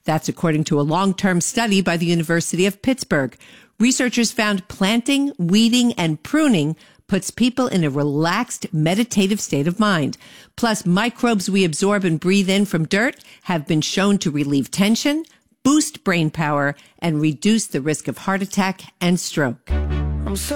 That's according to a long-term study by the University of Pittsburgh. Researchers found planting, weeding, and pruning puts people in a relaxed, meditative state of mind. Plus, microbes we absorb and breathe in from dirt have been shown to relieve tension, boost brain power, and reduce the risk of heart attack and stroke.